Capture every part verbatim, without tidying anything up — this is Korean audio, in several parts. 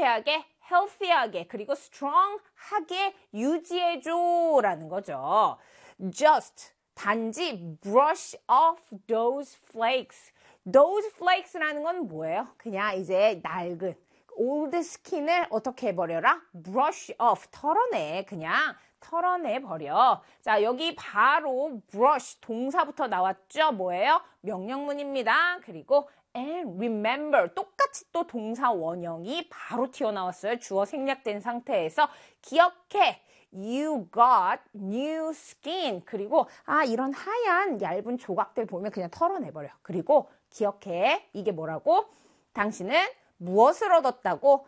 상쾌하게, healthy하게, 그리고 strong하게 유지해줘 라는 거죠. Just, 단지 brush off those flakes. those flakes라는 건 뭐예요? 그냥 이제 낡은 old skin을 어떻게 해버려라? brush off, 털어내, 그냥 털어내버려. 자, 여기 바로 brush, 동사부터 나왔죠? 뭐예요? 명령문입니다. 그리고 and remember, 똑같이 또 동사 원형이 바로 튀어나왔어요. 주어 생략된 상태에서 기억해. You got new skin. 그리고 아 이런 하얀 얇은 조각들 보면 그냥 털어내버려. 그리고 기억해. 이게 뭐라고? 당신은 무엇을 얻었다고?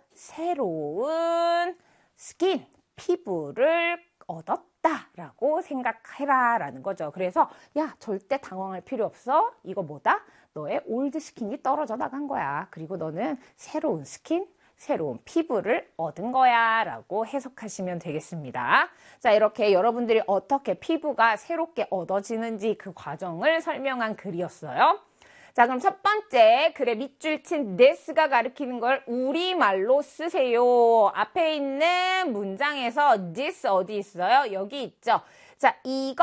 새로운 스킨, 피부를 얻었다라고 생각해라 라는 거죠. 그래서 야 절대 당황할 필요 없어. 이거 뭐다? 너의 올드 스킨이 떨어져 나간 거야. 그리고 너는 새로운 스킨, 새로운 피부를 얻은 거야 라고 해석하시면 되겠습니다. 자, 이렇게 여러분들이 어떻게 피부가 새롭게 얻어지는지 그 과정을 설명한 글이었어요. 자, 그럼 첫 번째 글에 밑줄 친 this가 가리키는 걸 우리말로 쓰세요. 앞에 있는 문장에서 this 어디 있어요? 여기 있죠. 자,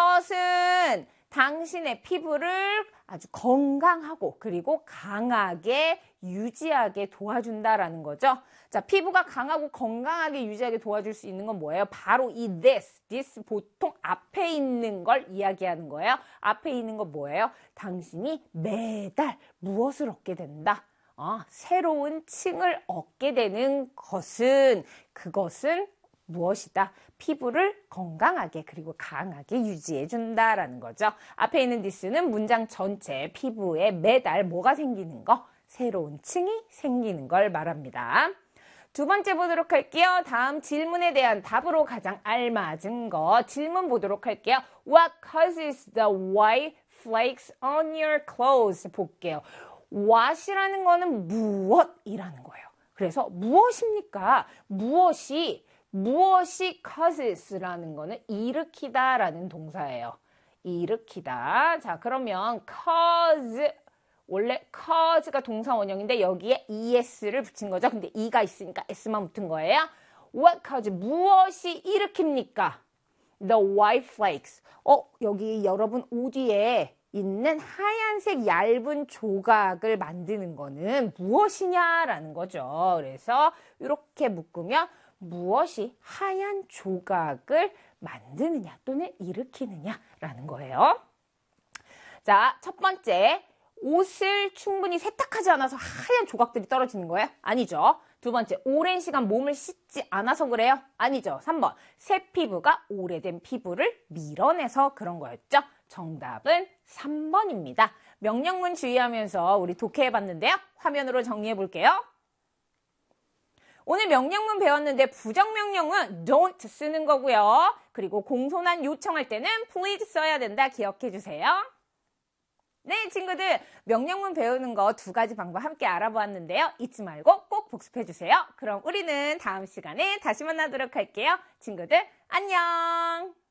이것은 당신의 피부를 아주 건강하고 그리고 강하게 유지하게 도와준다라는 거죠. 자, 피부가 강하고 건강하게 유지하게 도와줄 수 있는 건 뭐예요? 바로 이 this. this 보통 앞에 있는 걸 이야기하는 거예요. 앞에 있는 건 뭐예요? 당신이 매달 무엇을 얻게 된다? 어, 새로운 층을 얻게 되는 것은 그것은 무엇이다? 피부를 건강하게 그리고 강하게 유지해 준다라는 거죠. 앞에 있는 this는 문장 전체 피부에 매달 뭐가 생기는 거? 새로운 층이 생기는 걸 말합니다. 두 번째 보도록 할게요. 다음 질문에 대한 답으로 가장 알맞은 거 질문 보도록 할게요. What causes the white flakes on your clothes? 볼게요. what이라는 거는 무엇이라는 거예요. 그래서 무엇입니까? 무엇이 무엇이 causes라는 거는 일으키다라는 동사예요. 일으키다. 자, 그러면 cause 원래 cause가 동사 원형인데 여기에 es를 붙인 거죠. 근데 e가 있으니까 s만 붙은 거예요. What cause? 무엇이 일으킵니까? The white flakes. 어, 여기 여러분 옷 위에 있는 하얀색 얇은 조각을 만드는 거는 무엇이냐라는 거죠. 그래서 이렇게 묶으면 무엇이 하얀 조각을 만드느냐 또는 일으키느냐라는 거예요. 자, 첫 번째. 옷을 충분히 세탁하지 않아서 하얀 조각들이 떨어지는 거예요? 아니죠. 두 번째, 오랜 시간 몸을 씻지 않아서 그래요? 아니죠. 삼 번, 새 피부가 오래된 피부를 밀어내서 그런 거였죠. 정답은 삼 번입니다. 명령문 주의하면서 우리 독해해봤는데요. 화면으로 정리해볼게요. 오늘 명령문 배웠는데 부정명령은 don't 쓰는 거고요. 그리고 공손한 요청할 때는 please 써야 된다. 기억해주세요. 네, 친구들, 명령문 배우는 거 두 가지 방법 함께 알아보았는데요. 잊지 말고 꼭 복습해주세요. 그럼 우리는 다음 시간에 다시 만나도록 할게요. 친구들, 안녕!